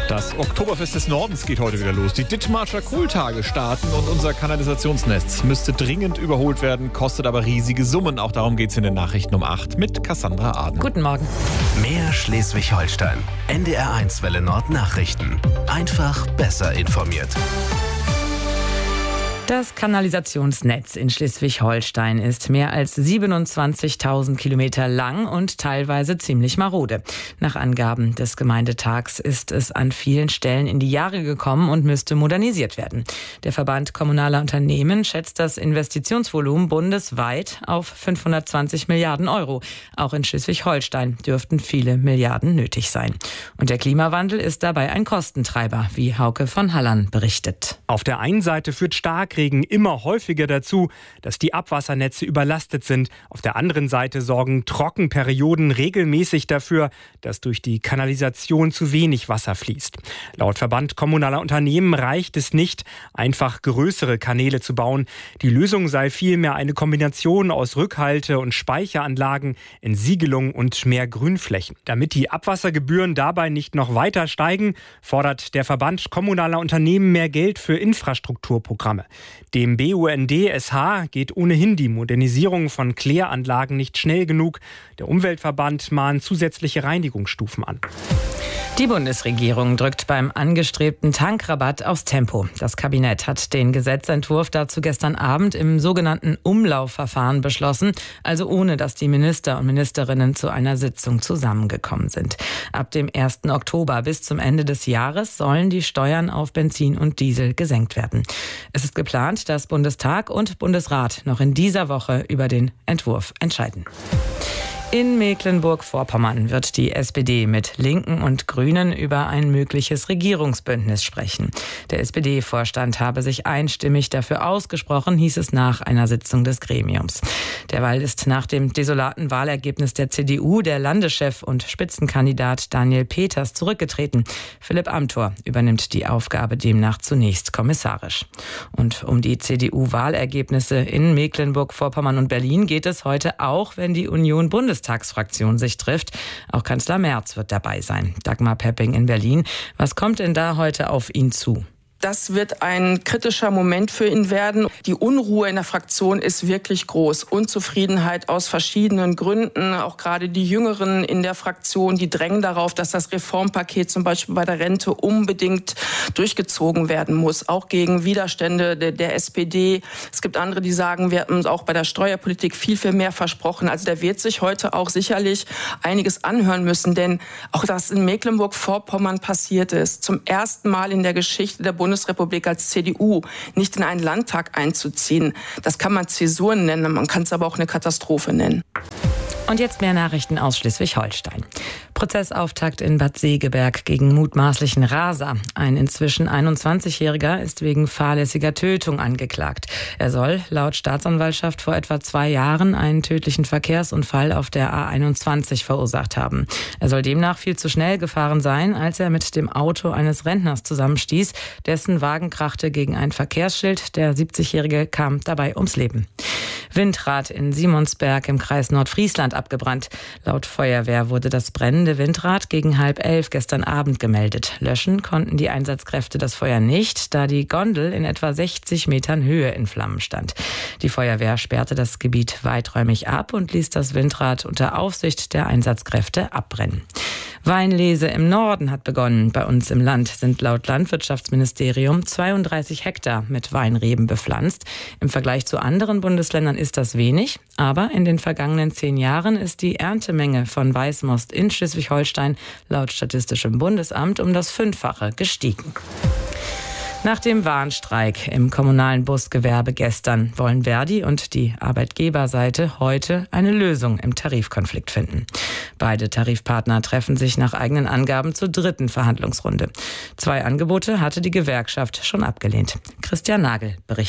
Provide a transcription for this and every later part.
Das Oktoberfest des Nordens geht heute wieder los. Die Dithmarscher Kohltage starten und unser Kanalisationsnetz müsste dringend überholt werden, kostet aber riesige Summen. Auch darum geht es in den Nachrichten um 8 mit Cassandra Aden. Guten Morgen. Mehr Schleswig-Holstein. NDR1 Welle Nord Nachrichten. Einfach besser informiert. Das Kanalisationsnetz in Schleswig-Holstein ist mehr als 27.000 Kilometer lang und teilweise ziemlich marode. Nach Angaben des Gemeindetags ist es an vielen Stellen in die Jahre gekommen und müsste modernisiert werden. Der Verband Kommunaler Unternehmen schätzt das Investitionsvolumen bundesweit auf 520 Milliarden Euro. Auch in Schleswig-Holstein dürften viele Milliarden nötig sein. Und der Klimawandel ist dabei ein Kostentreiber, wie Hauke von Halland berichtet. Auf der einen Seite führt Starkregen immer häufiger dazu, dass die Abwassernetze überlastet sind. Auf der anderen Seite sorgen Trockenperioden regelmäßig dafür, dass durch die Kanalisation zu wenig Wasser fließt. Laut Verband Kommunaler Unternehmen reicht es nicht, einfach größere Kanäle zu bauen. Die Lösung sei vielmehr eine Kombination aus Rückhalte- und Speicheranlagen, Entsiegelung und mehr Grünflächen. Damit die Abwassergebühren dabei nicht noch weiter steigen, fordert der Verband Kommunaler Unternehmen mehr Geld für Infrastrukturprogramme. Dem BUND-SH geht ohnehin die Modernisierung von Kläranlagen nicht schnell genug. Der Umweltverband mahnt zusätzliche Reinigungsstufen an. Die Bundesregierung drückt beim angestrebten Tankrabatt aufs Tempo. Das Kabinett hat den Gesetzentwurf dazu gestern Abend im sogenannten Umlaufverfahren beschlossen, also ohne dass die Minister und Ministerinnen zu einer Sitzung zusammengekommen sind. Ab dem 1. Oktober bis zum Ende des Jahres sollen die Steuern auf Benzin und Diesel gesenkt werden. Es ist geplant, dass Bundestag und Bundesrat noch in dieser Woche über den Entwurf entscheiden. In Mecklenburg-Vorpommern wird die SPD mit Linken und Grünen über ein mögliches Regierungsbündnis sprechen. Der SPD-Vorstand habe sich einstimmig dafür ausgesprochen, hieß es nach einer Sitzung des Gremiums. Derweil ist nach dem desolaten Wahlergebnis der CDU der Landeschef und Spitzenkandidat Daniel Peters zurückgetreten. Philipp Amthor übernimmt die Aufgabe demnach zunächst kommissarisch. Und um die CDU-Wahlergebnisse in Mecklenburg-Vorpommern und Berlin geht es heute auch, wenn die Union-Bundestagsfraktion sich trifft. Auch Kanzler Merz wird dabei sein. Dagmar Pepping in Berlin. Was kommt denn da heute auf ihn zu? Das wird ein kritischer Moment für ihn werden. Die Unruhe in der Fraktion ist wirklich groß. Unzufriedenheit aus verschiedenen Gründen. Auch gerade die Jüngeren in der Fraktion, die drängen darauf, dass das Reformpaket zum Beispiel bei der Rente unbedingt durchgezogen werden muss. Auch gegen Widerstände der SPD. Es gibt andere, die sagen, wir hatten auch bei der Steuerpolitik viel mehr versprochen. Also der wird sich heute auch sicherlich einiges anhören müssen. Denn auch das in Mecklenburg-Vorpommern passiert ist, zum ersten Mal in der Geschichte der Bundesrepublik als CDU nicht in einen Landtag einzuziehen. Das kann man Zäsuren nennen, man kann es aber auch eine Katastrophe nennen. Und jetzt mehr Nachrichten aus Schleswig-Holstein. Prozessauftakt in Bad Segeberg gegen mutmaßlichen Raser. Ein inzwischen 21-Jähriger ist wegen fahrlässiger Tötung angeklagt. Er soll laut Staatsanwaltschaft vor etwa 2 Jahren einen tödlichen Verkehrsunfall auf der A21 verursacht haben. Er soll demnach viel zu schnell gefahren sein, als er mit dem Auto eines Rentners zusammenstieß. Dessen Wagen krachte gegen ein Verkehrsschild. Der 70-Jährige kam dabei ums Leben. Windrad in Simonsberg im Kreis Nordfriesland abgebrannt. Laut Feuerwehr wurde das brennende Windrad gegen 10:30 gestern Abend gemeldet. Löschen konnten die Einsatzkräfte das Feuer nicht, da die Gondel in etwa 60 Metern Höhe in Flammen stand. Die Feuerwehr sperrte das Gebiet weiträumig ab und ließ das Windrad unter Aufsicht der Einsatzkräfte abbrennen. Weinlese im Norden hat begonnen. Bei uns im Land sind laut Landwirtschaftsministerium 32 Hektar mit Weinreben bepflanzt. Im Vergleich zu anderen Bundesländern ist das wenig, aber in den vergangenen 10 Jahren ist die Erntemenge von Weißmost in Schleswig-Holstein laut Statistischem Bundesamt um das 5-fache gestiegen. Nach dem Warnstreik im kommunalen Busgewerbe gestern wollen Verdi und die Arbeitgeberseite heute eine Lösung im Tarifkonflikt finden. Beide Tarifpartner treffen sich nach eigenen Angaben zur 3. Verhandlungsrunde. 2 Angebote hatte die Gewerkschaft schon abgelehnt. Christian Nagel berichtet.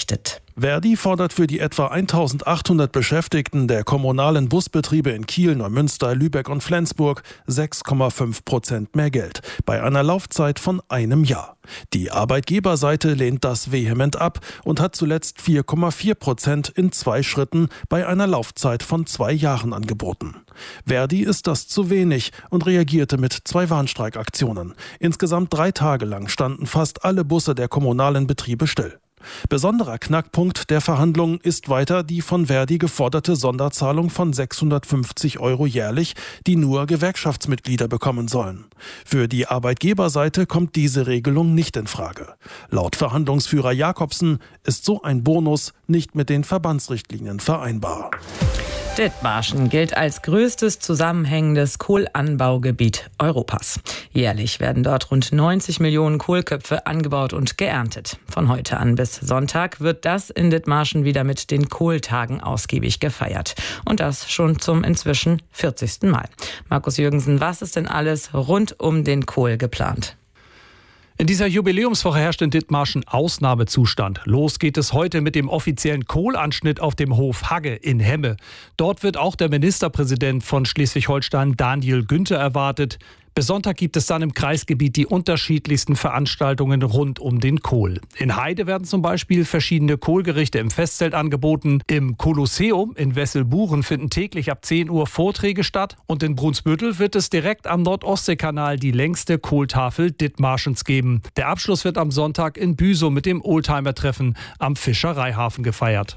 Verdi fordert für die etwa 1800 Beschäftigten der kommunalen Busbetriebe in Kiel, Neumünster, Lübeck und Flensburg 6,5% mehr Geld bei einer Laufzeit von einem Jahr. Die Arbeitgeberseite lehnt das vehement ab und hat zuletzt 4,4% in 2 Schritten bei einer Laufzeit von 2 Jahren angeboten. Verdi ist das zu wenig und reagierte mit 2 Warnstreikaktionen. Insgesamt 3 Tage lang standen fast alle Busse der kommunalen Betriebe still. Besonderer Knackpunkt der Verhandlungen ist weiter die von Verdi geforderte Sonderzahlung von 650 € jährlich, die nur Gewerkschaftsmitglieder bekommen sollen. Für die Arbeitgeberseite kommt diese Regelung nicht in Frage. Laut Verhandlungsführer Jakobsen ist so ein Bonus nicht mit den Verbandsrichtlinien vereinbar. Dithmarschen gilt als größtes zusammenhängendes Kohlanbaugebiet Europas. Jährlich werden dort rund 90 Millionen Kohlköpfe angebaut und geerntet. Von heute an bis Sonntag wird das in Dithmarschen wieder mit den Kohltagen ausgiebig gefeiert. Und das schon zum inzwischen 40. Mal. Markus Jürgensen, was ist denn alles rund um den Kohl geplant? In dieser Jubiläumswoche herrscht in Dithmarschen Ausnahmezustand. Los geht es heute mit dem offiziellen Kohlanschnitt auf dem Hof Hagge in Hemme. Dort wird auch der Ministerpräsident von Schleswig-Holstein, Daniel Günther, erwartet. Bis Sonntag gibt es dann im Kreisgebiet die unterschiedlichsten Veranstaltungen rund um den Kohl. In Heide werden zum Beispiel verschiedene Kohlgerichte im Festzelt angeboten. Im Kolosseum in Wesselburen finden täglich ab 10 Uhr Vorträge statt. Und in Brunsbüttel wird es direkt am Nordostseekanal die längste Kohltafel Dithmarschens geben. Der Abschluss wird am Sonntag in Büsow mit dem Oldtimer-Treffen am Fischereihafen gefeiert.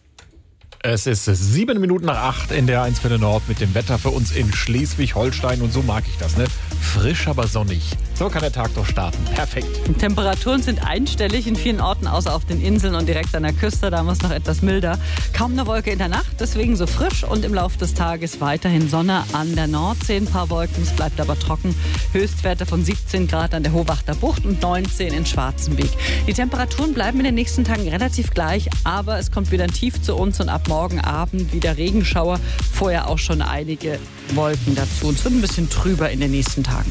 Es ist 7 Minuten nach 8 in der 1 Welle Nord mit dem Wetter für uns in Schleswig-Holstein. Und so mag ich das, ne? Frisch, aber sonnig. So kann der Tag doch starten. Perfekt. Temperaturen sind einstellig in vielen Orten, außer auf den Inseln und direkt an der Küste. Da muss noch etwas milder. Kaum eine Wolke in der Nacht, deswegen so frisch. Und im Laufe des Tages weiterhin Sonne an der Nordsee. Ein paar Wolken, es bleibt aber trocken. Höchstwerte von 17 Grad an der Hohwachter Bucht und 19 in Schwarzenbeek. Die Temperaturen bleiben in den nächsten Tagen relativ gleich, aber es kommt wieder ein Tief zu uns und ab morgen Abend wieder Regenschauer. Vorher auch schon einige Wolken dazu. Und es wird ein bisschen trüber in den nächsten Tagen.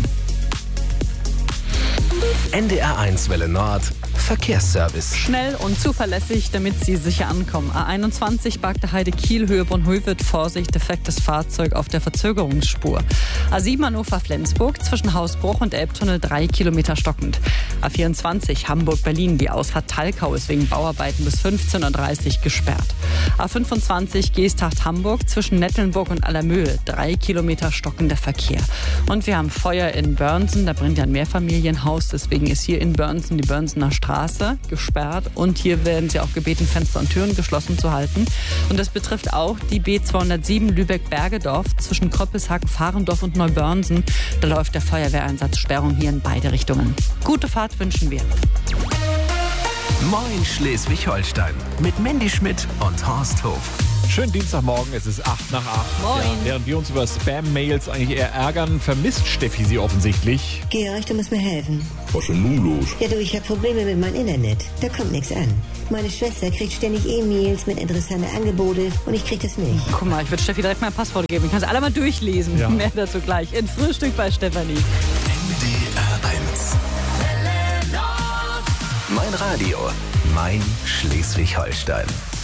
NDR1 Welle Nord Verkehrsservice. Schnell und zuverlässig, damit Sie sicher ankommen. A21 Bagde Heide Kiel, Höhe Bonn-Hövel, Vorsicht, defektes Fahrzeug auf der Verzögerungsspur. A7 Hannover-Flensburg, zwischen Hausbruch und Elbtunnel 3 Kilometer stockend. A24 Hamburg-Berlin, die Ausfahrt Talkau ist wegen Bauarbeiten bis 15:30 Uhr gesperrt. A25 Geesthacht-Hamburg, zwischen Nettelnburg und Allermöhl, 3 Kilometer stockender Verkehr. Und wir haben Feuer in Börnsen, da brennt ja ein Mehrfamilienhaus, deswegen ist hier in Börnsen die Börnsener Straße gesperrt und hier werden sie auch gebeten, Fenster und Türen geschlossen zu halten. Und das betrifft auch die B207 Lübeck-Bergedorf zwischen Kröppelshagen, Fahrendorf und Neubörnsen. Da läuft der Feuerwehreinsatz, Sperrung hier in beide Richtungen. Gute Fahrt wünschen wir. Moin Schleswig-Holstein mit Mandy Schmidt und Horst Hof. Schönen Dienstagmorgen, es ist 8 nach 8. Moin. Ja, während wir uns über Spam-Mails eigentlich eher ärgern, vermisst Steffi sie offensichtlich. Georg, du musst mir helfen. Was ist denn nun los? Ja du, ich habe Probleme mit meinem Internet. Da kommt nichts an. Meine Schwester kriegt ständig E-Mails mit interessanten Angeboten und ich krieg das nicht. Guck mal, ich würde Steffi direkt mein Passwort geben. Ich kann es alle mal durchlesen. Ja. Mehr dazu gleich in Frühstück bei Stefanie. NDR1. Mein Radio, mein Schleswig-Holstein.